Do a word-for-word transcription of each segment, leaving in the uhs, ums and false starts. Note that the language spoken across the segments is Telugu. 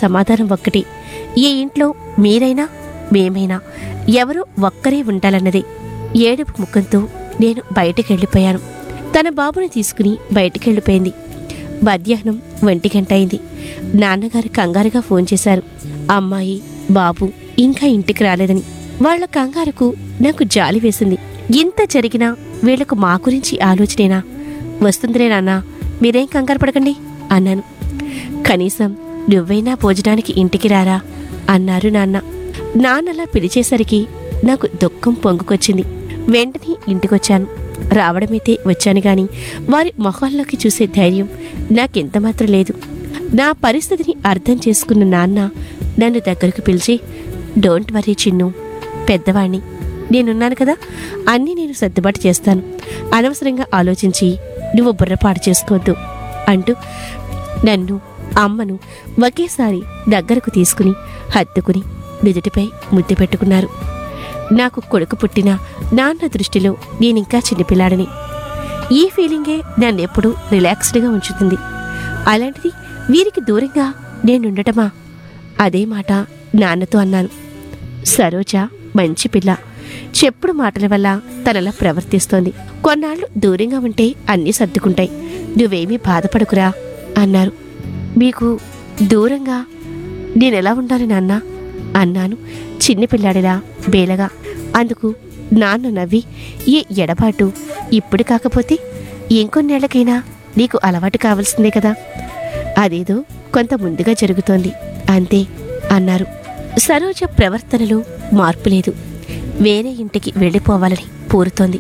సమాధానం ఒక్కటి. ఈ ఇంట్లో మీరైనా మేమైనా ఎవరో ఒక్కరే ఉండాలన్నదే. ఏడుపు ముఖంతో నేను బయటికెళ్ళిపోయాను. తన బాబుని తీసుకుని బయటికెళ్ళిపోయింది. మధ్యాహ్నం ఒంటి గంట అయింది. నాన్నగారు కంగారుగా ఫోన్ చేశారు. అమ్మాయి బాబు ఇంకా ఇంటికి రాలేదని. వాళ్ల కంగారుకు నాకు జాలి వేసింది. ఇంత జరిగినా వీళ్లకు మా గురించి ఆలోచనేనా? వస్తుందిలే నాన్నా, మీరేం కంగారు పడకండి అన్నాను. కనీసం నువ్వైనా భోజనానికి ఇంటికి రారా అన్నారు నాన్న. నాన్నలా పిలిచేసరికి నాకు దుఃఖం పొంగుకొచ్చింది. వెంటనే ఇంటికొచ్చాను. రావడమైతే వచ్చాను గాని వారి మొహాల్లోకి చూసే ధైర్యం నాకెంతమాత్రం లేదు. నా పరిస్థితిని అర్థం చేసుకున్న నాన్న నన్ను దగ్గరకు పిలిచి, డోంట్ వరీ చిన్ను, పెద్దవాణ్ణి, నేనున్నాను కదా, అన్నీ నేను సర్దుబాటు చేస్తాను. అనవసరంగా ఆలోచించి నువ్వు బుర్రపాడు చేసుకోవద్దు అంటూ నన్ను అమ్మను ఒకేసారి దగ్గరకు తీసుకుని హత్తుకుని నుదుటిపై ముద్దు పెట్టుకున్నారు. నాకు కొడుకు పుట్టిన నాన్న దృష్టిలో నేనింకా చిన్నపిల్లాడని. ఈ ఫీలింగే నన్నెప్పుడూ రిలాక్స్డ్గా ఉంచుతుంది. అలాంటిది వీరికి దూరంగా నేనుండటమా? అదే మాట నాన్నతో అన్నాను. సరోజ మంచి పిల్ల, చెప్పుడు మాటల వల్ల తనలా ప్రవర్తిస్తోంది. కొన్నాళ్ళు దూరంగా ఉంటే అన్నీ సర్దుకుంటాయి, నువ్వేమీ బాధపడకురా అన్నారు. మీకు దూరంగా నేనెలా ఉండాలి నాన్న అన్నాను చిన్నపిల్లాడిలా బేలగా. అందుకు నాన్న నవ్వి, ఏ ఎడబాటు ఇప్పుడు కాకపోతే ఇంకొన్నేళ్లకైనా నీకు అలవాటు కావాల్సిందే కదా, అదేదో కొంత ముందుగా జరుగుతోంది అంతే అన్నారు. సరోజ ప్రవర్తనలో మార్పు లేదు. వేరే ఇంటికి వెళ్ళిపోవాలని పూరుతోంది.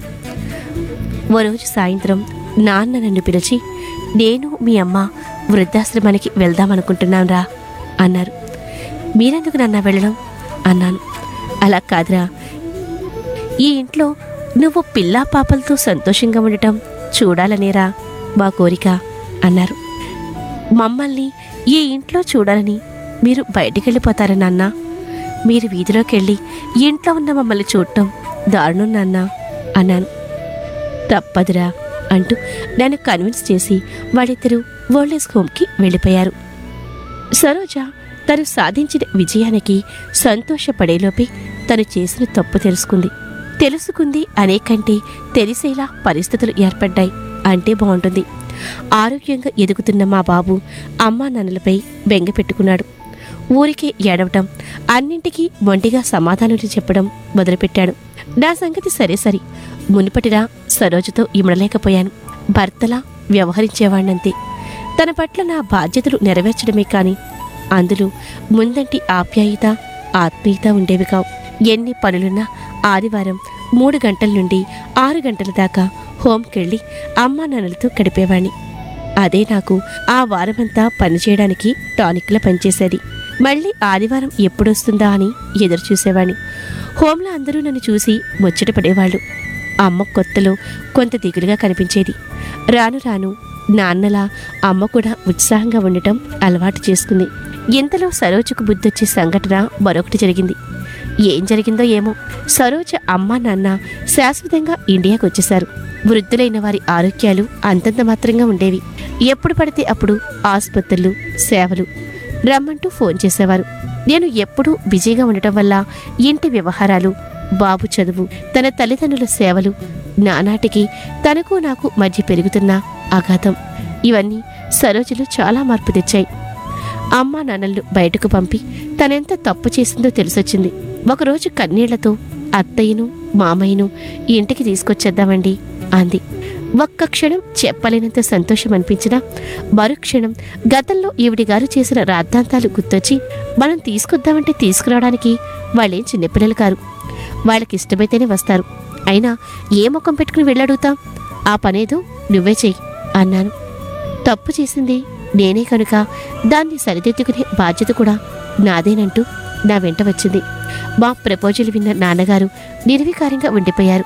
ఓ రోజు సాయంత్రం నాన్న నన్ను పిలిచి, నేను మీ అమ్మ వృద్ధాశ్రమానికి వెళ్దామనుకుంటున్నాంరా అన్నారు. మీరెందుకు నన్న వెళ్ళడం అన్నాను. అలా కాదురా, ఈ ఇంట్లో నువ్వు పిల్లా పాపలతో సంతోషంగా ఉండటం చూడాలనేరా మా కోరిక అన్నారు. మమ్మల్ని ఈ ఇంట్లో చూడాలని మీరు బయటికెళ్ళిపోతారా నాన్న? మీరు వీధిలోకి వెళ్ళి ఇంట్లో ఉన్న మమ్మల్ని చూడటం దారుణం నాన్న అన్నాను. తప్పదురా అంటూ నన్ను కన్విన్స్ చేసి వాళ్ళిద్దరూ ఓల్డేజ్ హోమ్కి వెళ్ళిపోయారు. సరోజ తను సాధించిన విజయానికి సంతోషపడేలోపే తను చేసిన తప్పు తెలుసుకుంది. తెలుసుకుంది అనేకంటే తెలిసేలా పరిస్థితులు ఏర్పడ్డాయి అంటే బాగుంటుంది. ఆరోగ్యంగా ఎదుగుతున్న మా బాబు అమ్మా నాన్నలపై బెంగ పెట్టుకున్నాడు. ఊరికే ఏడవటం, అన్నింటికీ మొండిగా సమాధానాలు చెప్పడం మొదలుపెట్టాడు. నా సంగతి సరే సరి, మునుపటిలా సరోజతో ఇమడలేకపోయాను. భర్తలా వ్యవహరించేవాణ్ణంతే. తన పట్ల నా బాధ్యతలు నెరవేర్చడమే కాని అందులో ముందంటి ఆప్యాయత ఆత్మీయత ఉండేవి కావు. ఎన్ని పనులున్నా ఆదివారం మూడు గంటల నుండి ఆరు గంటల దాకా హోంకెళ్ళి అమ్మా నాన్నలతో గడిపేవాణ్ణి. అదే నాకు ఆ వారమంతా పనిచేయడానికి టానిక్లా పనిచేసేది. మళ్ళీ ఆదివారం ఎప్పుడొస్తుందా అని ఎదురు చూసేవాణ్ణి. హోంలో అందరూ నన్ను చూసి ముచ్చట పడేవాళ్ళు. అమ్మ కొత్తలో కొంత దిగులుగా కనిపించేది. రాను రాను నాన్నలా అమ్మ కూడా ఉత్సాహంగా ఉండటం అలవాటు చేసుకుంది. ఇంతలో సరోజకు బుద్ధొచ్చే సంఘటన మరొకటి జరిగింది. ఏం జరిగిందో ఏమో, సరోజ అమ్మ నాన్న శాశ్వతంగా ఇండియాకు వచ్చేశారు. వృద్ధులైన వారి ఆరోగ్యాలు అంతంత మాత్రంగా ఉండేవి. ఎప్పుడు పడితే అప్పుడు ఆసుపత్రులు సేవలు రమ్మంటూ ఫోన్ చేసేవారు. నేను ఎప్పుడూ బిజీగా ఉండటం వల్ల ఇంటి వ్యవహారాలు, బాబు చదువు, తన తల్లిదండ్రుల సేవలు, నానాటికి తనకు నాకు మధ్య పెరుగుతున్న అఘాతం, ఇవన్నీ సరోజలో చాలా మార్పు తెచ్చాయి. అమ్మా నాన్నలు బయటకు పంపి తనెంత తప్పు చేసిందో తెలిసొచ్చింది. ఒకరోజు కన్నీళ్లతో అత్తయ్యను మామయ్యను ఇంటికి తీసుకొచ్చేద్దామండి అంది. ఒక్క క్షణం చెప్పలేనంత సంతోషం అనిపించినా మరుక్షణం గతంలో ఈవిడి గారు చేసిన రాద్ధాంతాలు గుర్తొచ్చి, మనం తీసుకొద్దామంటే తీసుకురావడానికి వాళ్ళేం చిన్నపిల్లలు కారు, వాళ్ళకిష్టమైతేనే వస్తారు, అయినా ఏ ముఖం పెట్టుకుని వెళ్ళడుగుతాం, ఆ పనేదో నువ్వే చెయ్యి అన్నాను. తప్పు చేసింది నేనే కనుక దాన్ని సరిదిద్దుకునే బాధ్యత కూడా నాదేనంటూ నా వెంట వచ్చింది. మా ప్రపోజల్ విన్న నాన్నగారు నిర్వికారంగా ఉండిపోయారు.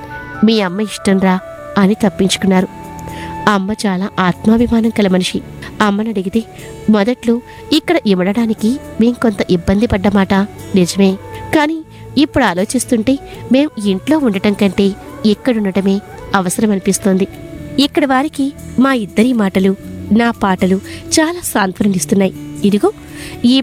మీ అమ్మ ఇష్టంరా అని తప్పించుకున్నారు. అమ్మ చాలా ఆత్మాభిమానం కల మనిషి. అమ్మని అడిగితే, మొదట్లో ఇక్కడ ఇవ్వడానికి మేం కొంత ఇబ్బంది పడ్డమాట నిజమే, కానీ ఇప్పుడు ఆలోచిస్తుంటే మేం ఇంట్లో ఉండటం కంటే ఇక్కడుండటమే అవసరం అనిపిస్తోంది. ఇక్కడ వారికి మా ఇద్దరి మాటలు నా పాటలు చాలా సాంత్వననిస్తున్నాయి. ఇదిగో ఈ